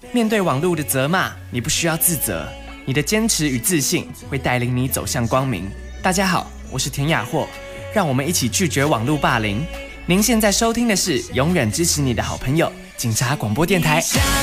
面对网络的责骂，你不需要自责，你的坚持与自信会带领你走向光明。大家好，我是田雅霍，让我们一起拒绝网络霸凌。您现在收听的是永远支持你的好朋友警察广播电台。